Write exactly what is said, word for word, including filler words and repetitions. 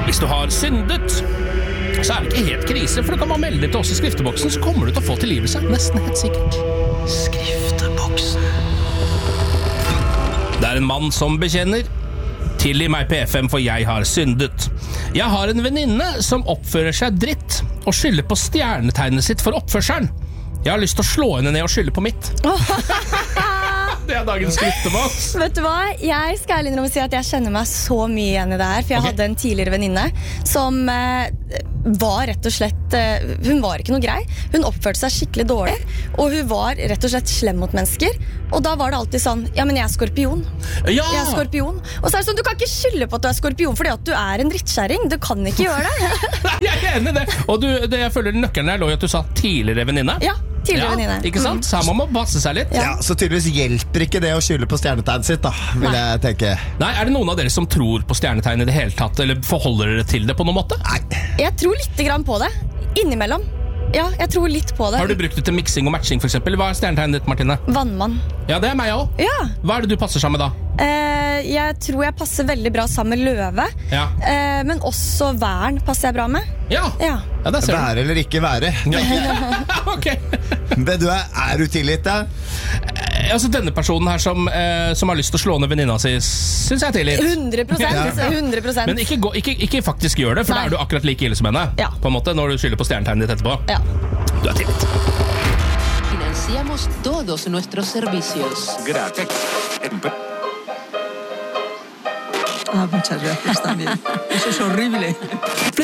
Hvis du har syndet, så er det ikke helt krise, for du kan bare melde det til oss i skrifteboksen, så kommer du til å få tilgivelse, nesten helt sikkert. Skrifteboksen. Det er en mann som bekjenner. Tilgi meg P F M, for jeg har syndet. Jeg har en venninne som oppfører seg dritt og skylder på stjernetegnet sitt for oppførselen. Jeg har lyst til å slå henne ned og skylde på mitt. Det er dagens skrifteboks. Vet du hva? Jeg skal ærlig innrømme å si at jeg kjenner meg så mye igjen i det her. For jeg Ok. hadde en tidligere venninne som eh, var rett og slett eh, Hun var ikke noe grei. Hun oppførte seg skikkelig dårlig. Og hun var rett og slett slem mot mennesker. Og da var det alltid sånn: ja, men jeg er skorpion. Ja! Jeg er skorpion. Og så er det sånn: du kan ikke skylde på at du er skorpion fordi at du er en drittkjerring. Du kan ikke gjøre det. Jeg er enig i det. Og du, det jeg føler nøkkelen der lå i at du sa tidligere venninne. Ja, tidligere Ja, venninne. ikke sant? Så her må man passe seg litt. Ja. Ja, så tydeligvis hjelper ikke det å skylde på stjernetegnet sitt, da, vil Nei. jeg tenke. Nei, er det noen av dere som tror på stjernetegn i det hele tatt, eller forholder dere til det på noen måte? Nei. Jeg tror litt grann på det. Innimellom. Ja, jeg tror litt på det. Har du brukt det til miksing og matching for eksempel? Hva er stjernetegnet ditt, Martine? Vannmann. Ja, det er meg også. Ja. Hva er det du passer sammen med da? Eh, jeg tror jeg passer veldig bra sammen med løve. Ja. Eh, men også væren passer jeg bra med. Ja, Ja. ja der ser du. Være eller ikke være. Ja. Ok. Men du, er, er du tilgitt, da? Eh, Altså denne personen her som, eh, som har lyst til å slå ned venninna si, synes jeg er tilgitt. hundre prosent. hundre prosent. Men ikke, gå, ikke, ikke faktisk gjør det, for Nei. da er du akkurat like ille som henne. Ja. På en måte, når du skylder på stjernetegnet ditt etterpå. Ja. Du er tilgitt. Financiamos todos nuestros servicios. Gracias. Ah, muchas gracias también. Eso es horrible.